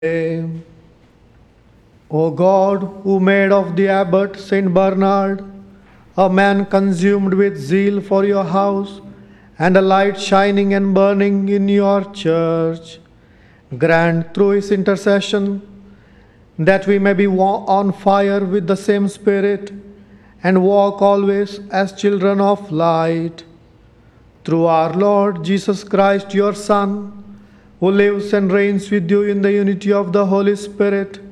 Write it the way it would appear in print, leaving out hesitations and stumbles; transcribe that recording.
O God, who made of the abbot Saint Bernard a man consumed with zeal for your house, and a light shining and burning in your church, grant through his intercession that we may be on fire with the same Spirit and walk always as children of light. Through our Lord Jesus Christ, your Son, who lives and reigns with you in the unity of the Holy Spirit,